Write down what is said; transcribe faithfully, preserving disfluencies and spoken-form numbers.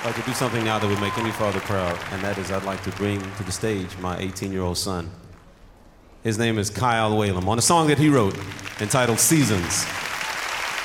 I'd like to do something now that would make any father proud, and that is I'd like to bring to the stage my eighteen-year-old son. His name is Kyle Whalum, on a song that he wrote entitled Seasons.